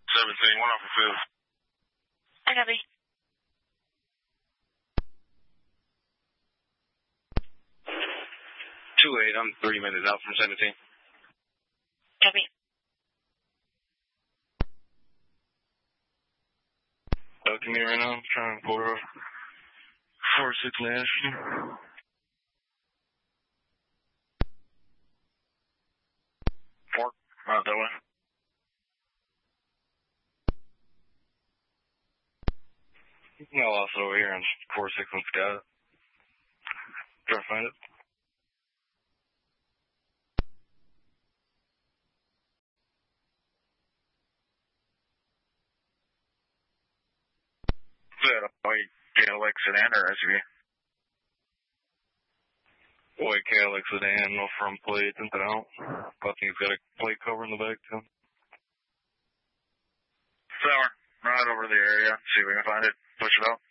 17, one off the field. I copy. 2-8, I'm 3 minutes out from 17. Copy. Talking to me right now, I'm trying to pull her up. 4-6 National. Fork, right that way. I lost it over here on 4-6 and Scout. Try to find it. Is that a white Cadillac sedan or SUV? White Cadillac sedan, no front plate, anything out. I think it's got a plate cover in the back too. Sour, right over the area. See if we can find it. Push it out.